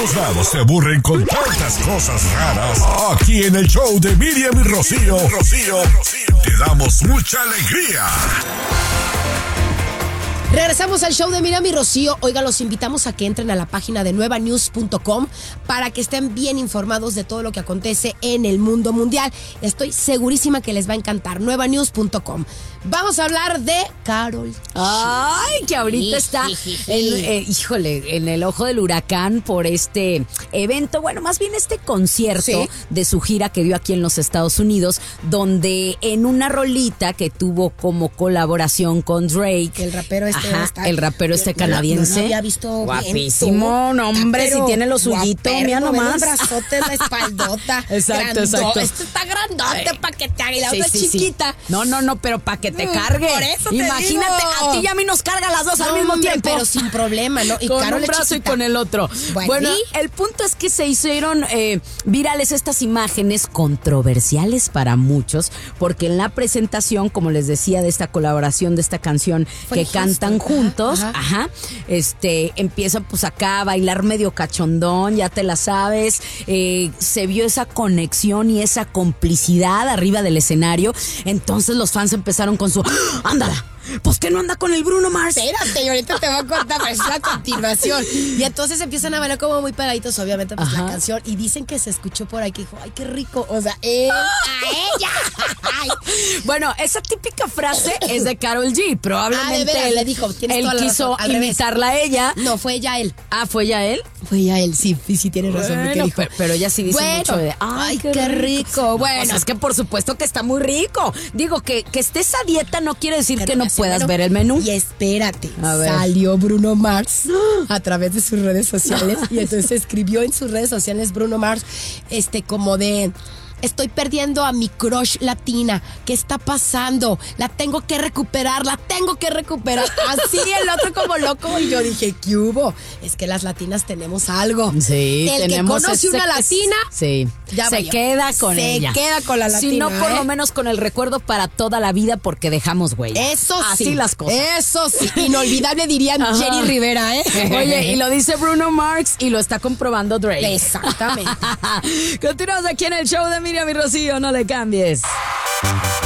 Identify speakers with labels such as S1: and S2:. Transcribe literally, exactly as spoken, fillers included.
S1: todos lados se aburren con tantas cosas raras. Aquí en el show de Miriam y Rocío, Rocío, te damos mucha alegría.
S2: Regresamos al show de Miriam y Rocío. Oiga, los invitamos a que entren a la página de nueva news punto com para que estén bien informados de todo lo que acontece en el mundo mundial. Estoy segurísima que les va a encantar. nueva news punto com. Vamos a hablar de Karol.
S3: Ay, que ahorita está, en, eh, híjole, en el ojo del huracán por este evento, bueno, más bien este concierto ¿Sí? de su gira que dio aquí en los Estados Unidos, donde en una rolita que tuvo como colaboración con Drake.
S2: El rapero este.
S3: Ajá, está, el rapero este canadiense.
S2: No, no había visto
S3: guapísimo, no, hombre, si tiene lo suyito, mira nomás.
S2: Los brazotes, la espaldota.
S3: Exacto,
S2: grandó,
S3: exacto.
S2: Esto está grandote para que te haga. Y la
S3: sí,
S2: otra
S3: sí,
S2: chiquita.
S3: Sí. No, no, no, pero para que te cargue.
S2: Por eso te
S3: Imagínate,
S2: digo.
S3: a ti y a mí nos carga las dos no, al mismo
S2: hombre,
S3: tiempo.
S2: Pero sin problema, ¿no? Y
S3: con
S2: Karol
S3: un brazo
S2: chiquita.
S3: y con el otro. Bueno, bueno el punto es que se hicieron eh, virales estas imágenes controversiales para muchos, porque en la presentación, como les decía, de esta colaboración, de esta canción Fue que justo, cantan ajá, juntos, ajá. ajá, este, empiezan pues acá a bailar medio cachondón, ya te la sabes, eh, se vio esa conexión y esa complicidad arriba del escenario, entonces los fans empezaron con su ¡ándala! Pues que no anda con el Bruno Mars.
S2: Espérate, y ahorita te voy a contar, pero es la continuación. Y entonces empiezan a bailar como muy pegaditos, obviamente, pues Ajá. la canción. Y dicen que se escuchó por ahí que dijo, ay, qué rico. O sea, eh, a ella. Ay.
S3: Bueno, esa típica frase es de Karol G. Probablemente
S2: ah, de veras,
S3: él,
S2: le dijo,
S3: él quiso imitarla a ella.
S2: No, fue ella él.
S3: Ah, ¿fue ella él?
S2: Fue ella él, sí, sí, sí, tienes razón.
S3: Bueno,
S2: dijo.
S3: Pero, pero ella sí dice
S2: bueno,
S3: mucho de, ay,
S2: ay qué,
S3: qué rico.
S2: rico. Bueno,
S3: o sea, es que por supuesto que está muy rico. Digo, que, que estés a dieta no quiere decir pero que no puedas menú. ver el menú.
S2: Y espérate, salió Bruno Mars a través de sus redes sociales y entonces escribió en sus redes sociales Bruno Mars, este, como de... Estoy perdiendo a mi crush latina. ¿Qué está pasando? La tengo que recuperar, la tengo que recuperar. Así el otro como loco. Y yo dije, ¿qué hubo? Es que las latinas tenemos algo.
S3: Sí,
S2: el
S3: tenemos
S2: que conoce
S3: ese,
S2: una latina,
S3: sí,
S2: ya
S3: se
S2: valió.
S3: queda con
S2: se
S3: ella.
S2: Se queda con la latina.
S3: Si no, por
S2: ¿eh?
S3: lo menos con el recuerdo para toda la vida porque dejamos huella.
S2: Eso sí.
S3: Así las cosas.
S2: Eso sí. Inolvidable dirían Ajá. Jenny Rivera, ¿eh?
S3: Oye, y lo dice Bruno Mars y lo está comprobando Drake.
S2: Exactamente.
S3: Continuamos aquí en el show de Miriam y Rocío. No le cambies.